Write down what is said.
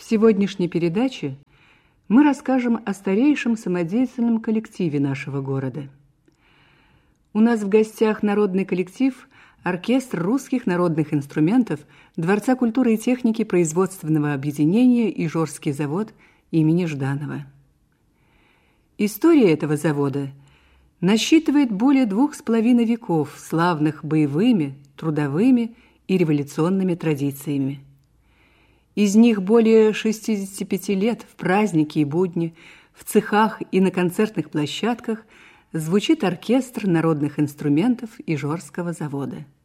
сегодняшней передаче мы расскажем о старейшем самодеятельном коллективе нашего города. У нас в гостях народный коллектив «Оркестр русских народных инструментов» Дворца культуры и техники производственного объединения «Ижорский завод» имени Жданова. История этого завода насчитывает более 2,5 веков, славных боевыми, трудовыми и революционными традициями. Из них более 65 лет в праздники и будни, в цехах и на концертных площадках звучит оркестр народных инструментов Ижорского завода.